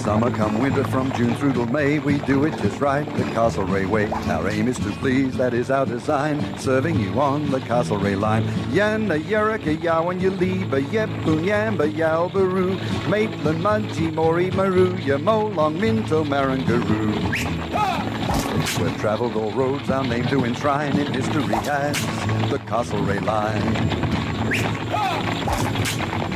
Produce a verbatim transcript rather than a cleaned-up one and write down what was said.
summer, come winter, from June through till May, we do it just right, the Castlereagh way. Our aim is to please, that is our design, serving you on the Castlereagh line. Yanna, Yurika, Yawan, Yaliba, Yepun, Yamba, Yalbaroo, Maitland, Mudgee, Maury, Maru, Yamolong, Minto, Marangaroo. We've travelled all roads, our name to enshrine in history as the Castlereagh line.